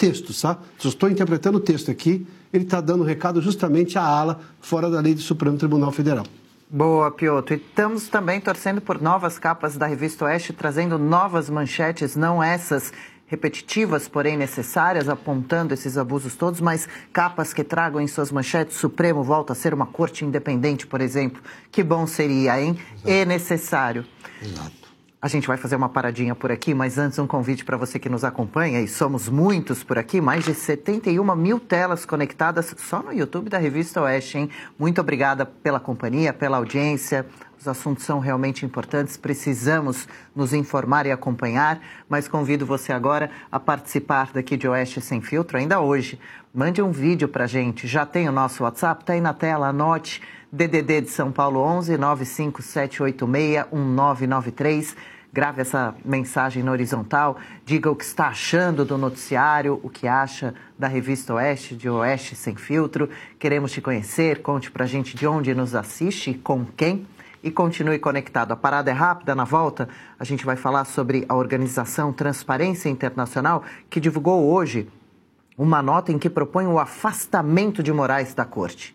textos, tá? Se eu estou interpretando o texto aqui, ele está dando recado justamente à ala fora da lei do Supremo Tribunal Federal. Boa, Piotr. E estamos também torcendo por novas capas da Revista Oeste, trazendo novas manchetes, não essas repetitivas, porém necessárias, apontando esses abusos todos, mas capas que tragam em suas manchetes: Supremo volta a ser uma corte independente, por exemplo. Que bom seria, hein? Exato. E necessário. Exato. A gente vai fazer uma paradinha por aqui, mas antes um convite para você que nos acompanha, e somos muitos por aqui, mais de 71 mil telas conectadas só no YouTube da Revista Oeste, hein? Muito obrigada pela companhia, pela audiência. Os assuntos são realmente importantes, precisamos nos informar e acompanhar, mas convido você agora a participar daqui de Oeste Sem Filtro, ainda hoje. Mande um vídeo para a gente, já tem o nosso WhatsApp, está aí na tela, anote, DDD de São Paulo 11 95786 1993. Grave essa mensagem na horizontal, diga o que está achando do noticiário, o que acha da Revista Oeste, de Oeste Sem Filtro. Queremos te conhecer, conte pra gente de onde nos assiste e com quem. E continue conectado. A parada é rápida, na volta a gente vai falar sobre a organização Transparência Internacional, que divulgou hoje uma nota em que propõe o afastamento de Moraes da corte.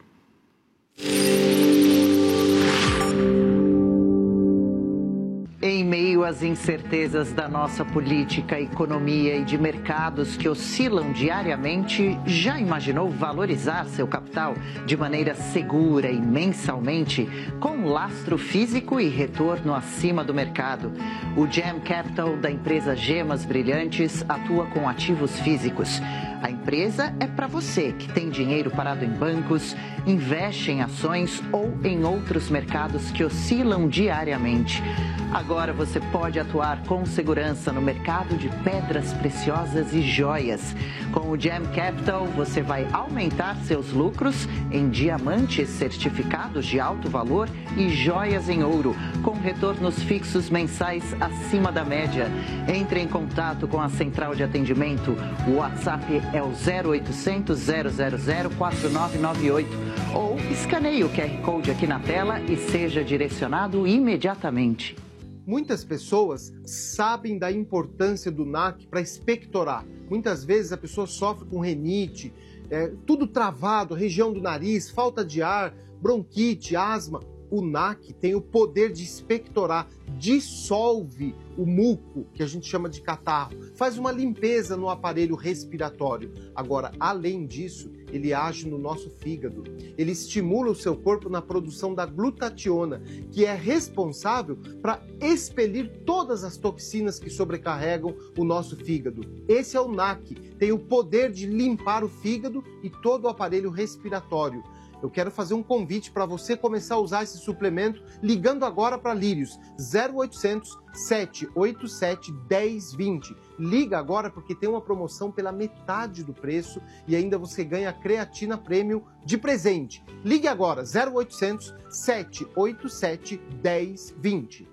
Em meio às incertezas da nossa política, economia e de mercados que oscilam diariamente, já imaginou valorizar seu capital de maneira segura e mensalmente, com lastro físico e retorno acima do mercado? O Gem Capital da empresa Gemas Brilhantes atua com ativos físicos. A empresa é para você que tem dinheiro parado em bancos, investe em ações ou em outros mercados que oscilam diariamente. Agora você pode atuar com segurança no mercado de pedras preciosas e joias. Com o Gem Capital, você vai aumentar seus lucros em diamantes certificados de alto valor e joias em ouro, com retornos fixos mensais acima da média. Entre em contato com a central de atendimento. O WhatsApp é o 0800 000 4998 ou escaneie o QR Code aqui na tela e seja direcionado imediatamente. Muitas pessoas sabem da importância do NAC para expectorar. Muitas vezes a pessoa sofre com rinite, tudo travado, região do nariz, falta de ar, bronquite, asma. O NAC tem o poder de expectorar, dissolve o muco, que a gente chama de catarro, faz uma limpeza no aparelho respiratório. Agora, além disso, ele age no nosso fígado. Ele estimula o seu corpo na produção da glutationa, que é responsável para expelir todas as toxinas que sobrecarregam o nosso fígado. Esse é o NAC, tem o poder de limpar o fígado e todo o aparelho respiratório. Eu quero fazer um convite para você começar a usar esse suplemento ligando agora para Lírios, 0800 787 1020. Liga agora porque tem uma promoção pela metade do preço e ainda você ganha creatina premium de presente. Ligue agora, 0800 787 1020.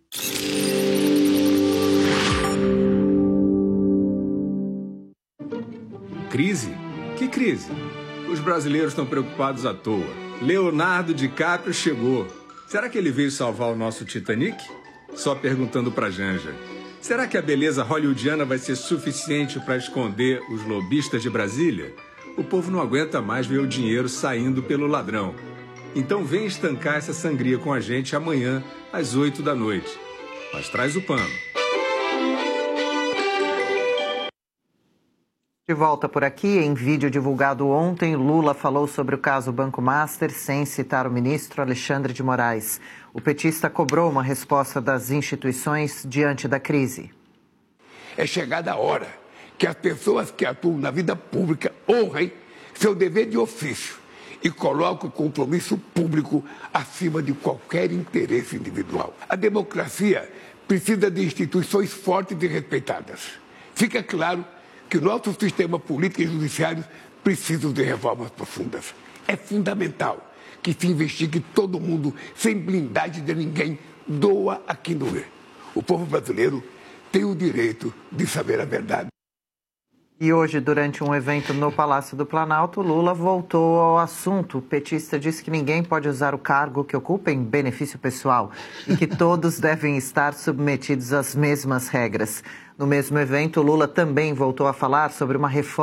Crise? Que crise? Os brasileiros estão preocupados à toa. Leonardo DiCaprio chegou. Será que ele veio salvar o nosso Titanic? Só perguntando pra Janja. Será que a beleza hollywoodiana vai ser suficiente para esconder os lobistas de Brasília? O povo não aguenta mais ver o dinheiro saindo pelo ladrão. Então vem estancar essa sangria com a gente amanhã, às 8 da noite. Mas traz o pano. De volta por aqui, em vídeo divulgado ontem, Lula falou sobre o caso Banco Master sem citar o ministro Alexandre de Moraes. O petista cobrou uma resposta das instituições diante da crise. É chegada a hora que as pessoas que atuam na vida pública honrem seu dever de ofício e coloquem o compromisso público acima de qualquer interesse individual. A democracia precisa de instituições fortes e respeitadas. Fica claro que o nosso sistema político e judiciário precisam de reformas profundas. É fundamental que se investigue todo mundo, sem blindagem de ninguém, doa a quem doer. O povo brasileiro tem o direito de saber a verdade. E hoje, durante um evento no Palácio do Planalto, Lula voltou ao assunto. O petista disse que ninguém pode usar o cargo que ocupa em benefício pessoal e que todos devem estar submetidos às mesmas regras. No mesmo evento, Lula também voltou a falar sobre uma reforma